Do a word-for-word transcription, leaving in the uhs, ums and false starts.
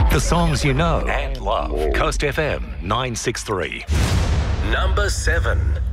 The songs you know and love. Coast F M nine six three. Number seven.